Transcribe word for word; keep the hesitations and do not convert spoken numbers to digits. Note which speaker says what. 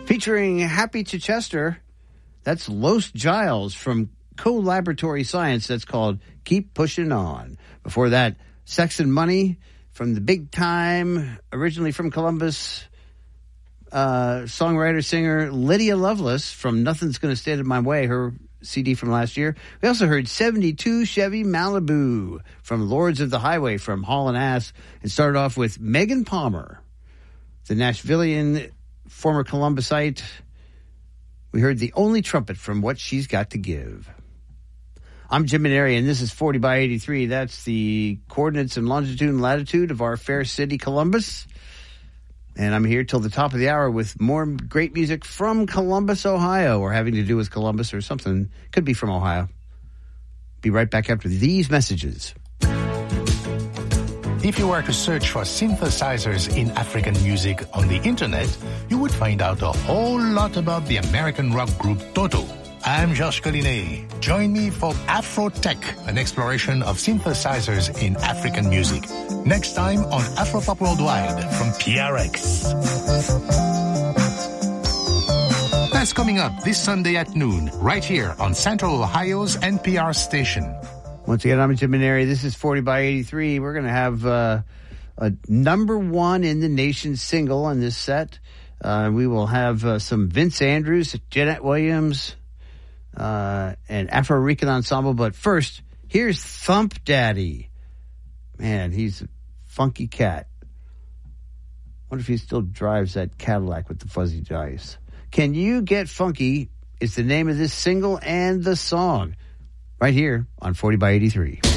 Speaker 1: Featuring Happy Chichester, that's Los Giles from Co-Laboratory Science. That's called Keep Pushing On. Before that, Sex and Money from the Big Time, originally from Columbus, uh, songwriter, singer Lydia Lovelace from Nothing's Gonna Stand in My Way, her C D from last year. We also heard seventy-two Chevy Malibu from Lords of the Highway from Hall and Ass, and started off with Megan Palmer, the Nashvilleian former Columbusite. We heard The Only Trumpet from What She's Got to Give. I'm Jim Maneri, and this is forty by eighty-three. That's the coordinates and longitude and latitude of our fair city, Columbus. And I'm here till the top of the hour with more great music from Columbus, Ohio, or having to do with Columbus or something. Could be from Ohio. Be right back after these messages.
Speaker 2: If you were to search for synthesizers in African music on the internet, you would find out a whole lot about the American rock group Toto. I'm Josh Collinet. Join me for Afro Tech, an exploration of synthesizers in African music. Next time on Afropop Worldwide from P R X. That's coming up this Sunday at noon, right here on Central Ohio's N P R station.
Speaker 1: Once again, I'm Jim Maneri. This is forty by eighty-three. We're going to have uh, a number one in the nation single on this set. Uh, we will have uh, some Vince Andrews, Jeanette Williams, uh, and Afro Rican Ensemble. But first, here's Thump Daddy. Man, he's a funky cat. Wonder if he still drives that Cadillac with the fuzzy dice. Can You Get Funky is the name of this single and the song. Right here on forty by eighty-three.